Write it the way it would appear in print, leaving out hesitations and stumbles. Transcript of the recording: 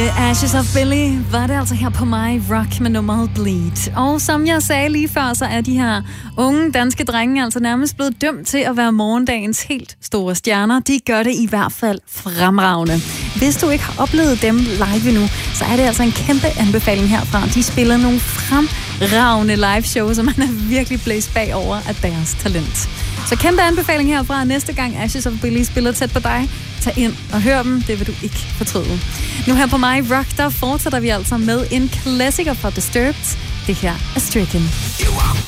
Ashes of Billy var det altså her på mig, Rock med nummeret Bleed. Og som jeg sagde lige før, så er de her unge danske drenge altså nærmest blevet dømt til at være morgendagens helt store stjerner. De gør det i hvert fald fremragende. Hvis du ikke har oplevet dem live endnu, så er det altså en kæmpe anbefaling herfra. De spiller nogle fremragende live shows, så man er virkelig blæst bagover af deres talent. Så kæmpe anbefaling herfra. Næste gang Ashes of Billy spiller tæt på dig, tag ind og hør dem. Det vil du ikke fortryde. Nu her på mig, Rock, der fortsætter vi altså med en klassiker fra Disturbed. Det her er Stricken.